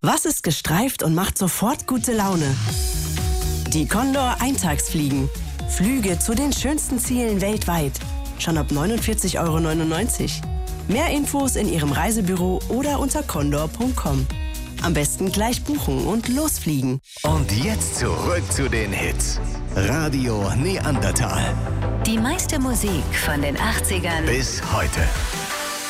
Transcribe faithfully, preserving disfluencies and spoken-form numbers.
Was ist gestreift und macht sofort gute Laune? Die Condor Eintagsfliegen. Flüge zu den schönsten Zielen weltweit. Schon ab neunundvierzig Euro neunundneunzig. Mehr Infos in Ihrem Reisebüro oder unter condor punkt com. Am besten gleich buchen und losfliegen. Und jetzt zurück zu den Hits. Radio Neandertal. Die meiste Musik von den achtzigern bis heute.